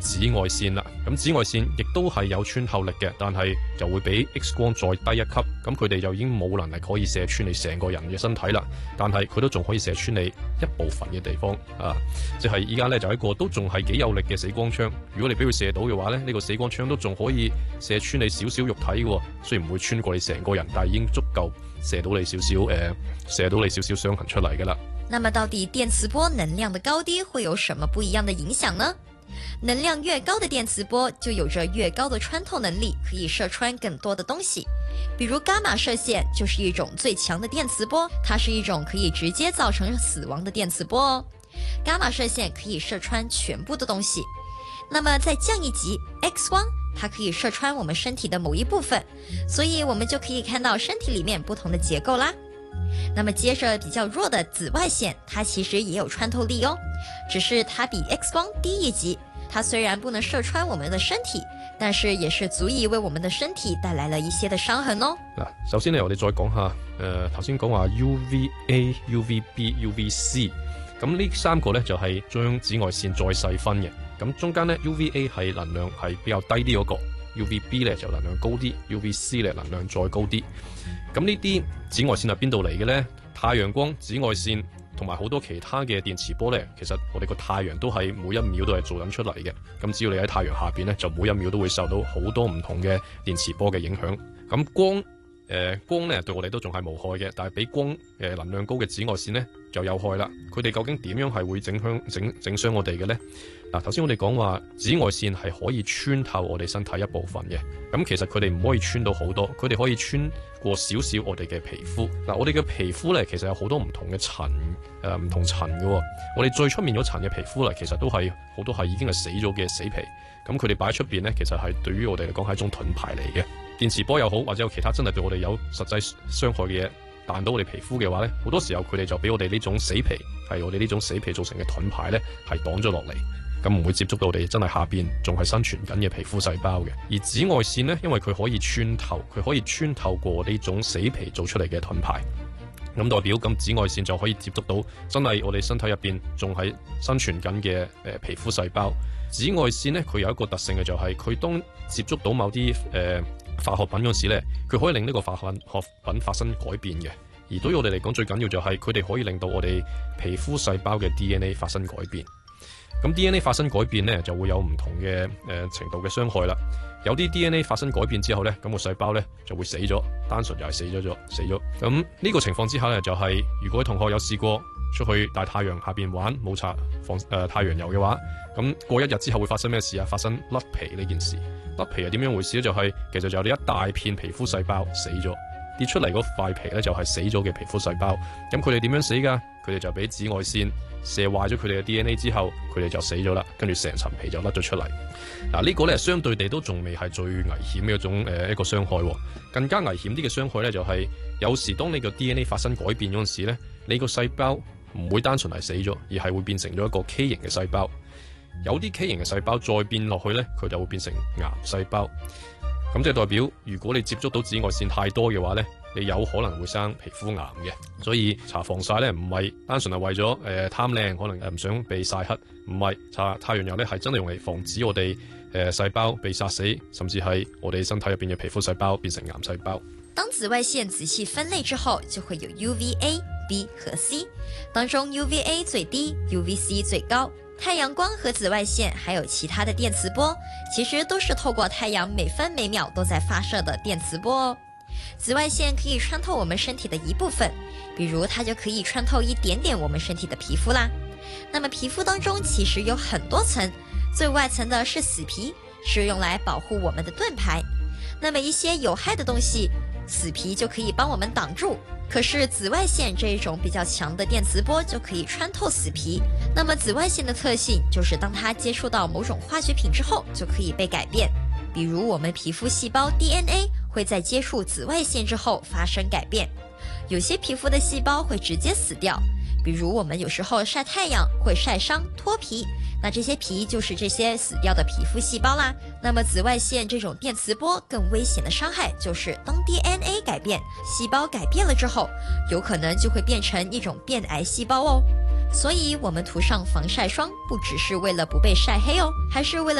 紫外線啦。咁紫外線亦都係有穿透力嘅，但係就會比 X 光再低一級。咁佢哋就已經冇能力可以射穿你成個人嘅身體啦。但係佢都仲可以射穿你一部分嘅地方啊！即係依家咧就一個都仲係幾有力嘅死光槍。如果你俾佢射到嘅話咧，呢個死光槍都仲可以射穿你少少肉體嘅，雖然唔會穿過你成個人，但係已經足夠射到你少少傷痕出嚟噶啦。 那麼到底電磁波能量的高低會有什麼不一樣的影響呢？能量越高的電磁波就有着越高的穿透能力，可以射穿更多的東西。比如伽馬射線就是一種最強的電磁波，它是一種可以直接造成死亡的電磁波哦。伽馬射線可以射穿全部的東西。那麼再降一級 X 光，它可以射穿我們身體的某一部分，所以我們就可以看到身體裡面不同的結構啦。那麼接着比較弱的紫外線，它其實也有穿透力哦，只是它比 X 光低一級。它雖然不能射穿我們的身體，但是也是足以為我們的身體帶來了一些的傷痕哦。 嗱，首先咧我哋再講下，頭先講話 UVA、UVB、UVC， 咁呢三個咧就係將紫外線再細分嘅。咁中間咧 UVA 係能量係比較低啲嗰個。UVB 咧就能量高啲 ，UVC 咧能量再高啲。咁呢啲紫外線係邊度嚟嘅呢？太陽光、紫外線同埋好多其他嘅電磁波呢，其實我哋個太陽都係每一秒都係做緊出嚟嘅。咁只要你喺太陽下邊呢，就每一秒都會受到好多唔同嘅電磁波嘅影響。咁光咧對我哋都仲係無害嘅，但係比光能量高嘅紫外線呢就有害啦。佢哋究竟點樣係會整傷我哋嘅呢？嗱，頭先我哋講話紫外線係可以穿透我哋身體一部分嘅，咁其實佢哋唔可以穿到好多，佢哋可以穿過少少我哋嘅皮膚。嗱，我哋嘅皮膚咧其實有好多唔同嘅層，唔同層嘅。我哋最出面嗰層嘅皮膚咧，其實都係好多係已經係死咗嘅死皮。咁佢哋擺喺出邊咧，其實係對於我哋嚟講係一種盾牌嚟嘅。電磁波又好，或者有其他真係對我哋有實際傷害嘅嘢彈到我哋皮膚嘅話咧，好多時候佢哋就俾我哋呢種死皮，係我哋呢種死皮造成嘅盾牌咧，係擋咗落嚟。咁唔會接觸到我哋真係下邊仲係生存緊嘅皮膚細胞嘅。而紫外線呢，因為佢可以穿透，佢可以穿透過呢種死皮做出嚟嘅盾牌，咁代表咁紫外線就可以接觸到真係我哋身體入邊仲係生存緊嘅皮膚細胞。紫外線呢，佢有一個特性嘅就係佢當接觸到某啲化學品嗰時呢，佢可以令呢個化學品發生改變嘅。而對於我哋嚟講最緊要就係佢哋可以令到我哋皮膚細胞嘅 DNA 發生改變。咁 DNA 發生改變呢，就會有唔同嘅程度嘅傷害啦。有啲 DNA 發生改變之後呢，咁個細胞呢就會死咗，單純就係死咗。咁呢個情況之下呢，就係如果同學有試過出去大太陽下邊玩，冇搽太陽油嘅話，咁過一日之後會發生咩事啊？發生甩皮呢件事。甩皮係點樣回事呢？就係其實就有一大片皮膚細胞死咗，跌出嚟嗰塊皮呢，就係死咗嘅皮膚細胞。咁佢哋點樣死㗎？佢哋就俾紫外線射壞咗佢哋嘅 DNA 之後，佢哋就死咗啦，跟住成層皮就甩咗出嚟。嗱，呢個咧相對地都仲未係最危險嘅一個傷害。更加危險啲嘅傷害咧就係有時當你個 DNA 發生改變嗰陣時咧，你個細胞唔會單純係死咗，而係會變成咗一個畸形嘅細胞。有啲畸形嘅細胞再變落去咧，佢就會變成癌細胞。咁即係代表，如果你接觸到紫外線太多嘅話咧，你有可能會生皮膚癌嘅。所以搽防曬咧，唔係單純係為咗貪靚，可能唔想被曬黑，唔係搽太陽油咧，係真係用嚟防止我哋細胞被殺死，甚至係我哋身體入邊嘅皮膚細胞變成癌細胞。 當紫外線仔細分類之後，就會有 UVA、B 和 C， 當中 UVA 最低 ，UVC 最高。太陽光和紫外線還有其他的電磁波，其實都是透過太陽每分每秒都在發射的電磁波哦。紫外線可以穿透我們身體的一部分，比如它就可以穿透一點點我們身體的皮膚啦。那麼皮膚當中其實有很多層，最外層的是死皮，是用來保護我們的盾牌。那麼一些有害的東西，死皮就可以幫我們擋住。可是紫外線這一種比較強的電磁波就可以穿透死皮。那麼紫外線的特性就是當它接觸到某種化學品之後，就可以被改變。比如我們皮膚細胞 DNA 會在接觸紫外線之後發生改變，有些皮膚的細胞會直接死掉。比如我們有時候曬太陽會曬傷脫皮，那這些皮就是這些死掉的皮膚細胞啦。那麼紫外線這種電磁波更危險的傷害就是當 DNA 改變，細胞改變了之後，有可能就會變成一種變癌細胞哦。所以我們塗上防曬霜不只是為了不被曬黑哦，還是為了